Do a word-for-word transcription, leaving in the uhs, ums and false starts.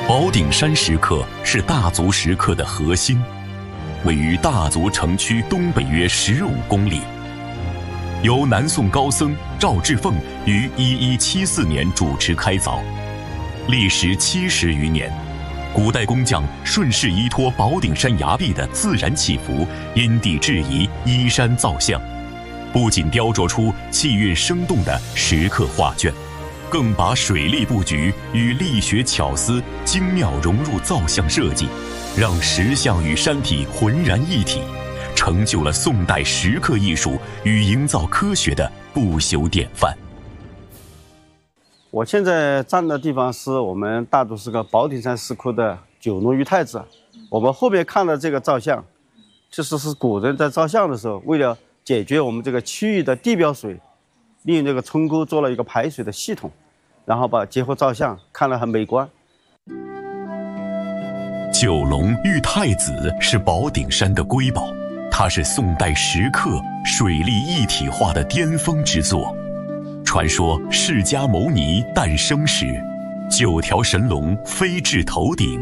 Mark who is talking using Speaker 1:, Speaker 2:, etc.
Speaker 1: 宝顶山石刻是大足石刻的核心，位于大足城区东北约十五公里。由南宋高僧赵志凤于一一七四年主持开凿，历时七十余年。古代工匠顺势依托宝顶山崖壁的自然起伏，因地制宜依山造像，不仅雕琢出气韵生动的石刻画卷，更把水利布局与力学巧思精妙融入造像设计，让石像与山体浑然一体，成就了宋代石刻艺术与营造科学的不朽典范。
Speaker 2: 我现在站的地方是我们大足石刻宝顶山石窟的九龙玉太子。我们后面看的这个造像，其实是古人在造像的时候，为了解决我们这个区域的地表水，利用这个冲沟做了一个排水的系统，然后把结合造像，看了很美观。
Speaker 1: 九龙玉太子是宝顶山的瑰宝，它是宋代石刻水利一体化的巅峰之作。传说释迦牟尼诞生时，九条神龙飞至头顶，